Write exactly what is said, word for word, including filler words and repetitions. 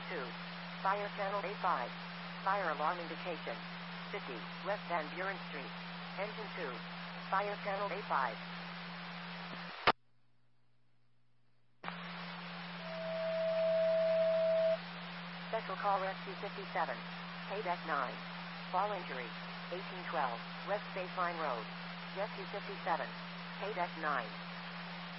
two. Fire channel A five. Fire alarm indication. fifty, West Van Buren Street. Engine two. Fire channel A five. Special call Rescue fifty-seven. K-Deck nine. Fall injury. eighteen twelve, West Baseline Road. Rescue fifty-seven. K-Deck nine.